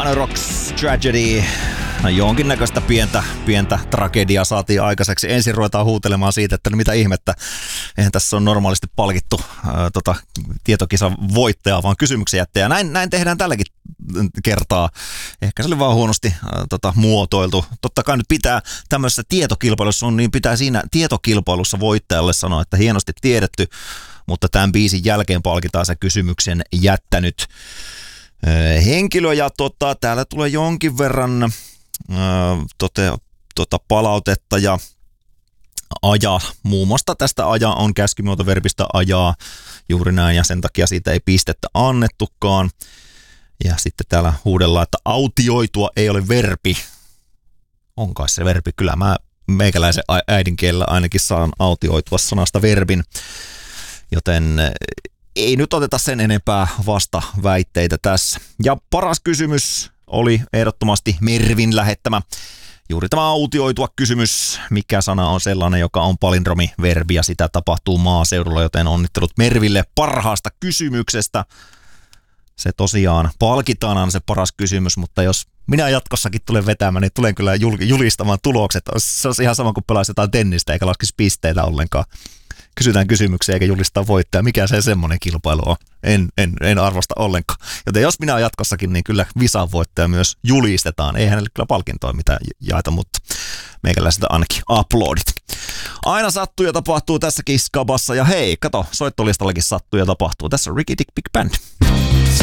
Rocks Tragedy. No jonkinnäköistä pientä tragediaa saatiin aikaiseksi. Ensin ruvetaan huutelemaan siitä, että no mitä ihmettä, eihän tässä on normaalisti palkittu tietokisan voittajaa, vaan kysymyksen jättäjä. Näin tehdään tälläkin kertaa. Ehkä se oli vaan huonosti muotoiltu. Totta kai nyt pitää tämmöisessä tietokilpailussa niin pitää siinä tietokilpailussa voittajalle sanoa, että hienosti tiedetty, mutta tämän biisin jälkeen palkitaan se kysymyksen jättänyt henkilö. Ja täällä tulee jonkin verran palautetta ja aja. Muun muassa tästä aja on käskymuotoverbistä ajaa juuri näin ja sen takia siitä ei pistettä annettukaan. Ja sitten täällä huudellaan, että autioitua ei ole verbi. On kai se verbi. Kyllä mä meikäläisen äidinkielellä ainakin saan autioitua sanasta verbin. Joten ei nyt oteta sen enempää vastaväitteitä tässä. Ja paras kysymys oli ehdottomasti Mervin lähettämä. Juuri tämä autioitua kysymys. Mikä sana on sellainen, joka on palindromiverbi ja sitä tapahtuu maaseudulla, joten onnittelut Merville parhaasta kysymyksestä. Se tosiaan palkitaan se paras kysymys, mutta jos minä jatkossakin tulen vetämään, niin tulen kyllä julistamaan tulokset. Se on ihan sama kuin pelaisi jotain tennistä eikä laskisi pisteitä ollenkaan. Kysytään kysymyksiä eikä julistaa voittaja. Mikä se semmoinen kilpailu on? En arvosta ollenkaan. Joten jos minä jatkossakin, niin kyllä visan voittaja myös julistetaan. Ei hänelle kyllä palkintoa mitään jaeta, mutta meikäläiseltä ainakin uploadit. Aina sattuu ja tapahtuu tässäkin skabassa. Ja hei, kato, soittolistallakin sattuu ja tapahtuu. Tässä on Ricky Dick Big Band.